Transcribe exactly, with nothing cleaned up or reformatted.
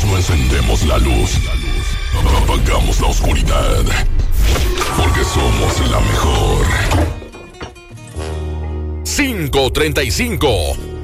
no encendemos la luz, apagamos la oscuridad, porque somos la mejor. cinco treinta y cinco.